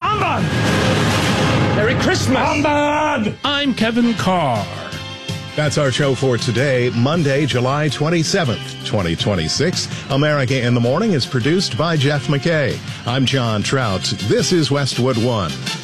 Humbug! Merry Christmas! Humbug! I'm Kevin Carr. That's our show for today, Monday, July 27th, 2026. America in the Morning is produced by Jeff McKay. I'm John Trout. This is Westwood One.